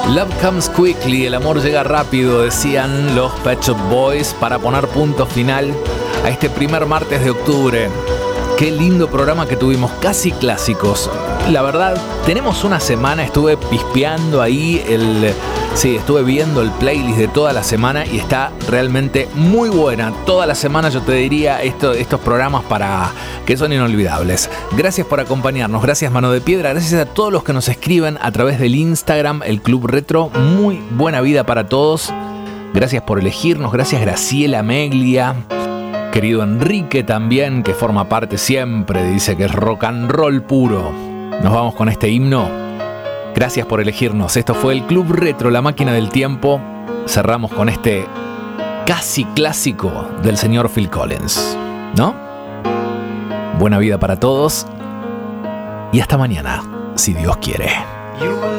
Love comes quickly, el amor llega rápido, decían los Pet Shop Boys, para poner punto final a este primer martes de octubre. Qué lindo programa que tuvimos, casi clásicos. La verdad, tenemos una semana, estuve pispeando ahí estuve viendo el playlist de toda la semana y está realmente muy buena. Toda la semana yo te diría estos programas que son inolvidables. Gracias por acompañarnos, gracias Mano de Piedra, gracias a todos los que nos escriben a través del Instagram, el Club Retro. Muy buena vida para todos. Gracias por elegirnos, gracias Graciela Meglia. Querido Enrique también, que forma parte siempre, dice que es rock and roll puro. Nos vamos con este himno. Gracias por elegirnos. Esto fue el Club Retro, la máquina del tiempo. Cerramos con este casi clásico del señor Phil Collins, ¿no? Buena vida para todos y hasta mañana, si Dios quiere.